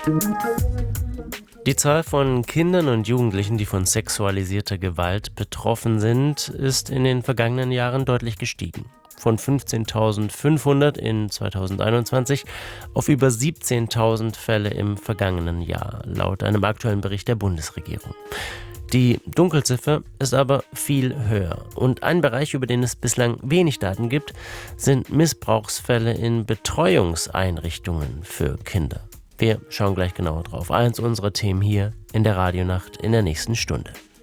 Die Zahl von Kindern und Jugendlichen, die von sexualisierter Gewalt betroffen sind, ist in den vergangenen Jahren deutlich gestiegen. Von 15.500 in 2021 auf über 17.000 Fälle im vergangenen Jahr, laut einem aktuellen Bericht der Bundesregierung. Die Dunkelziffer ist aber viel höher. Und ein Bereich, über den es bislang wenig Daten gibt, sind Missbrauchsfälle in Betreuungseinrichtungen für Kinder. Wir schauen gleich genauer drauf. Eins unserer Themen hier in der Radionacht in der nächsten Stunde.